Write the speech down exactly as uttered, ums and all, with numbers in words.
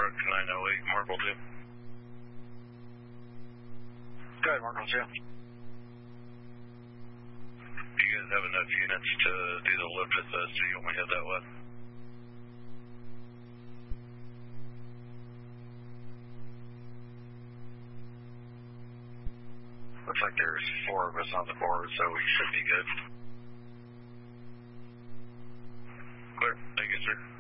truck nine oh eight, Marble two. Go ahead, Marble two. Do you guys have enough units to do the lift with us, so you only head that way? Looks like there's four of us on the board, so we should be good. Clear. Thank you, sir.